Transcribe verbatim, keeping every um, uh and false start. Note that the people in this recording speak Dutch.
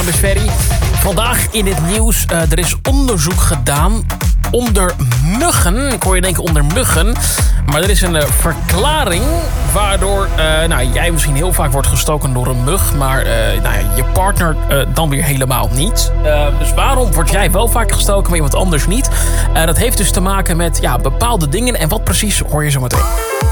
is Ferry. Vandaag in het nieuws, uh, er is onderzoek gedaan onder muggen. Ik hoor je denken onder muggen. Maar er is een uh, verklaring waardoor uh, nou, jij misschien heel vaak wordt gestoken door een mug. Maar uh, nou ja, je partner uh, dan weer helemaal niet. Uh, dus waarom word jij wel vaak gestoken, maar iemand anders niet? Uh, dat heeft dus te maken met ja, bepaalde dingen. En wat precies hoor je zo meteen.